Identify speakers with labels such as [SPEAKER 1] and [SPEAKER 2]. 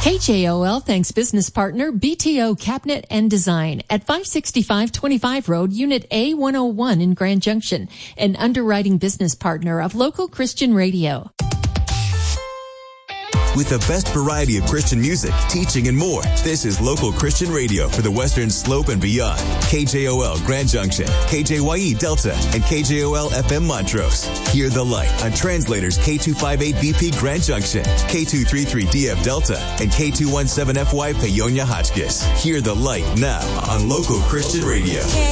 [SPEAKER 1] KJOL thanks business partner BTO Cabinet and Design at 565 25 Road, Unit A101 in Grand Junction, an underwriting business partner of Local Christian Radio.
[SPEAKER 2] With the best variety of Christian music, teaching, and more, this is Local Christian Radio for the Western Slope and beyond. KJOL Grand Junction, KJYE Delta, and KJOL FM Montrose. Hear the light on translators K258BP Grand Junction, K233DF Delta, and K217FY Paonia Hotchkiss. Hear the light now on Local Christian Radio.